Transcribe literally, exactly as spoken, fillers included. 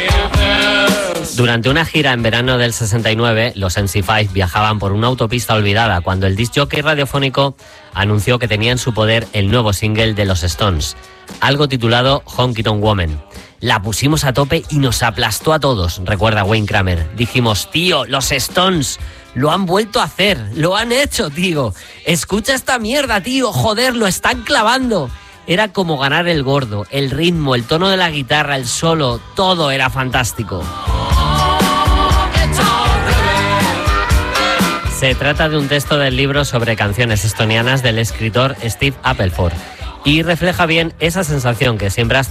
Durante una gira en verano del sesenta y nueve, los M C cinco viajaban por una autopista olvidada cuando el disc jockey radiofónico anunció que tenía en su poder el nuevo single de los Stones, algo titulado Honky Tonk Woman. La pusimos a tope y nos aplastó a todos, recuerda Wayne Kramer. Dijimos, tío, los Stones lo han vuelto a hacer, lo han hecho, tío. Escucha esta mierda, tío, joder, lo están clavando. Era como ganar el gordo, el ritmo, el tono de la guitarra, el solo, todo era fantástico. Se trata de un texto del libro sobre canciones estonianas del escritor Steve Appleford y refleja bien esa sensación que siempre has